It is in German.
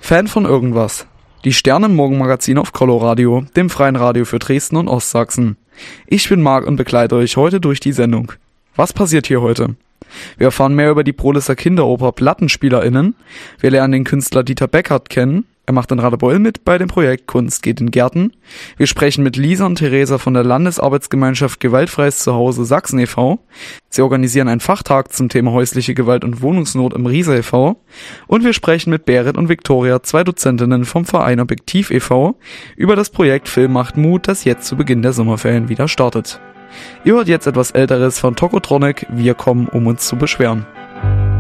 Fan von irgendwas. Die Sterne im Morgenmagazin auf Coloradio, dem freien Radio für Dresden und Ostsachsen. Ich bin Marc und begleite euch heute durch die Sendung. Was passiert hier heute? Wir erfahren mehr über die Prolisser Kinderoper PlattenspielerInnen. Wir lernen den Künstler Dieter Beckert kennen. Er macht in Radebeul mit bei dem Projekt Kunst geht in Gärten. Wir sprechen mit Lisa und Theresa von der Landesarbeitsgemeinschaft Gewaltfreies Zuhause Sachsen e.V. Sie organisieren einen Fachtag zum Thema häusliche Gewalt und Wohnungsnot im Riese e.V. Und wir sprechen mit Berit und Viktoria, 2 Dozentinnen vom Verein Objektiv e.V., über das Projekt Film macht Mut, das jetzt zu Beginn der Sommerferien wieder startet. Ihr hört jetzt etwas Älteres von Tokotronic, Wir kommen, um uns zu beschweren.